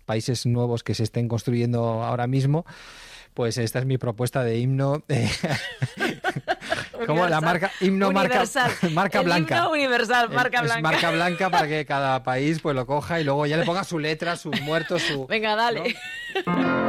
países nuevos que se estén construyendo ahora mismo, pues esta es mi propuesta de himno. Como la marca, himno universal. marca blanca. Himno universal, marca blanca. Es marca blanca para que cada país pues lo coja y luego ya le ponga su letra, sus muertos, su... Venga, dale. ¿no?